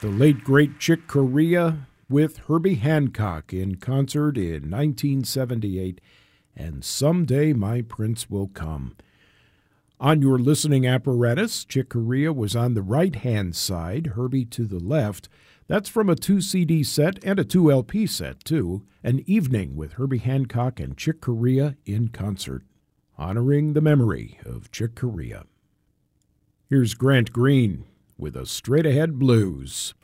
The late, great Chick Corea with Herbie Hancock in concert in 1978, and Someday My Prince Will Come. On your listening apparatus, Chick Corea was on the right-hand side, Herbie to the left. That's from a 2-CD set and a 2-LP set, too, An Evening with Herbie Hancock and Chick Corea in concert, honoring the memory of Chick Corea. Here's Grant Green with a Straight Ahead Blues.